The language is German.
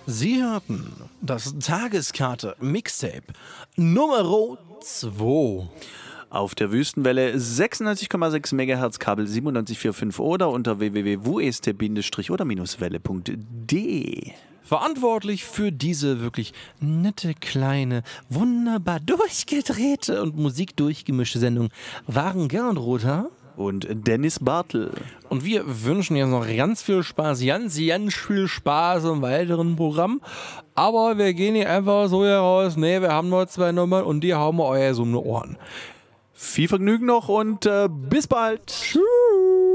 Sie hörten das Tageskarte Mixtape Nummer 2. Auf der Wüstenwelle 96,6 MHz, Kabel 97,45 oder unter www.west-oder-welle.de. Verantwortlich für diese wirklich nette, kleine, wunderbar durchgedrehte und musikdurchgemischte Sendung waren Gernot Rother und Dennis Bartel. Und wir wünschen jetzt noch ganz viel Spaß, ganz viel Spaß im weiteren Programm. Aber wir gehen hier einfach so heraus, nee, wir haben nur 2 Nummern und die hauen wir euch so um die Ohren. Viel Vergnügen noch und bis bald. Tschüss.